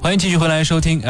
欢迎继续回来收听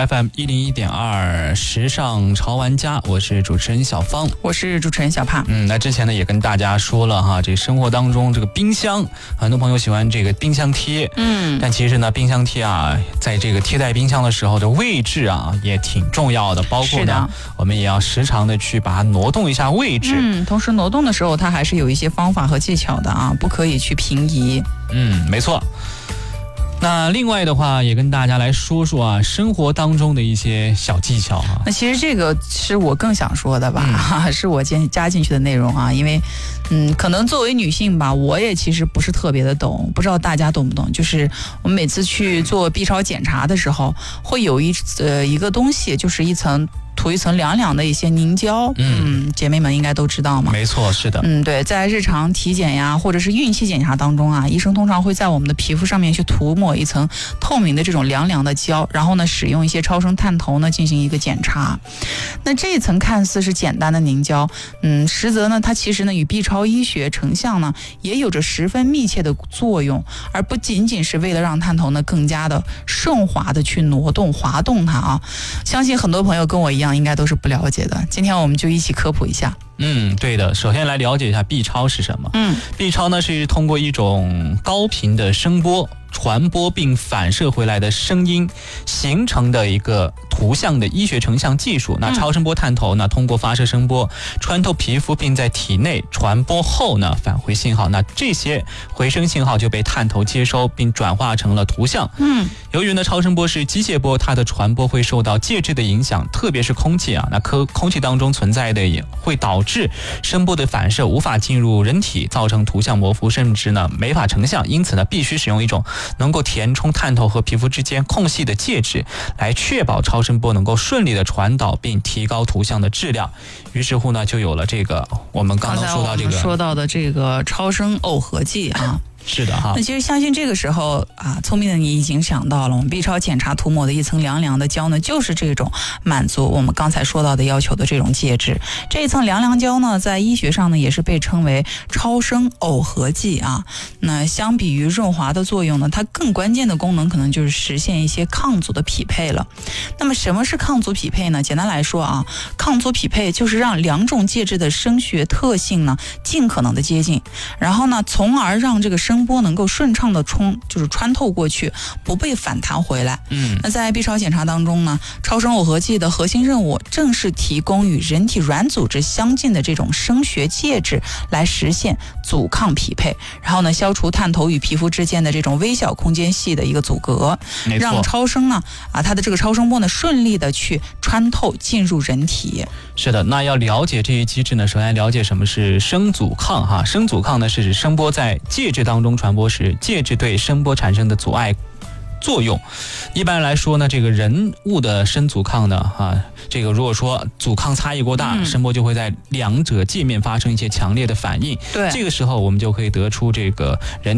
FM101.2时尚潮玩家，我是主持人小芳， 我是主持人小帕。 那之前呢也跟大家说了哈，这生活当中这个冰箱，很多朋友喜欢这个冰箱贴，但其实呢冰箱贴啊，在这个贴在冰箱的时候的位置啊也挺重要的，包括呢我们也要时常的去把它挪动一下位置。 同时挪动的时候它还是有一些方法和技巧的啊，不可以去平移。 没错。那另外的话也跟大家来说说啊，生活当中的一些小技巧啊。 那其实这个是我更想说的吧，是我加进去的内容啊，因为可能作为女性吧，我也其实不是特别的懂，不知道大家懂不懂。就是我们每次去做 B 超检查的时候，会有一个东西，就是涂一层凉凉的一些凝胶，姐妹们应该都知道嘛。 没错，是的。 对，在日常体检呀，或者是孕期检查当中啊，医生通常会在我们的皮肤上面去涂抹一层透明的这种凉凉的胶，然后呢，使用一些超声探头呢进行一个检查。那这一层看似是简单的凝胶，实则呢，它其实呢与 B 超医学成像呢也有着十分密切的作用，而不仅仅是为了让探头呢更加的顺滑的去滑动它啊。相信很多朋友跟我一样应该都是不了解的，今天我们就一起科普一下。 对的。首先来了解一下 B 超是什么。B 超呢是通过一种高频的声波传播并反射回来的声音形成的一个图像的医学成像技术。那超声波探头呢，通过发射声波穿透皮肤，并在体内传播后呢返回信号。那这些回声信号就被探头接收并转化成了图像。由于呢超声波是机械波，它的传播会受到介质的影响，特别是空气啊。那空气当中存在的也会导致声波的反射无法进入人体，造成图像模糊，甚至呢没法成像。因此呢，必须使用一种能够填充探头和皮肤之间空隙的介质，来确保超声波能够顺利的传导并提高图像的质量。于是乎呢，就有了这个我们刚刚说到的这个超声耦合剂啊。 是的哈。 那其实相信这个时候啊，聪明的你已经想到了，我们 B 超检查涂抹的一层凉凉的胶呢，就是这种满足我们刚才说到的要求的这种介质。这一层凉凉胶呢，在医学上呢也是被称为超声耦合剂啊。那相比于润滑的作用呢，它更关键的功能可能就是实现一些抗阻的匹配了。那么什么是抗阻匹配呢？简单来说啊，抗阻匹配就是让两种介质的声学特性呢尽可能的接近，然后呢，从而让这个声波能够顺畅的穿透过去，不被反弹回来。那在 B 超检查当中呢，超声耦合剂的核心任务正是提供与人体软组织相近的这种声学介质，来实现阻抗匹配，然后呢，消除探头与皮肤之间的这种微小空间隙的一个阻隔，让超声呢它的这个超声波呢顺利的去穿透进入人体。 是的。那要了解这一机制呢，首先了解什么是声阻抗哈。声阻抗呢是指声波在介质当中传播时，介质对声波产生的阻碍作用。一般来说呢，这个人物的声阻抗呢这个如果说阻抗差异过大，声波就会在两者界面发生一些强烈的反应。对，这个时候我们就可以得出这个人